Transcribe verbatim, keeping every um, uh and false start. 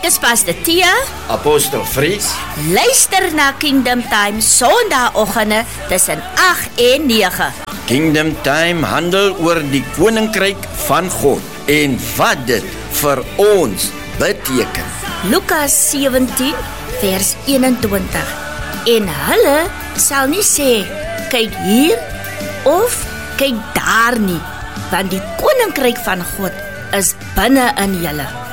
is Pastor Tia. Apostel Fries. Luister na Kingdom Time Sondagoggende tussen agt en nege. Kingdom Time handel oor die koninkryk van God en wat dit vir ons beteken. Lukas sewentien vers eenentwintig. En hulle sal nie sê, kyk hier of kyk daar nie, want die koninkryk van God is binne in julle.